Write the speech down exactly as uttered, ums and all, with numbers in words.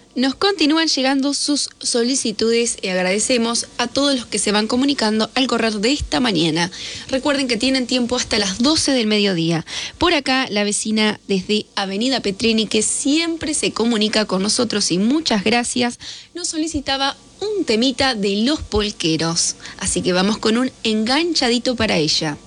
Nos continúan llegando sus solicitudes y agradecemos a todos los que se van comunicando al correr de esta mañana. Recuerden que tienen tiempo hasta las doce del mediodía. Por acá, la vecina desde Avenida Petrini, que siempre se comunica con nosotros y muchas gracias, nos solicitaba un temita de Los Polqueros. Así que vamos con un enganchadito para ella.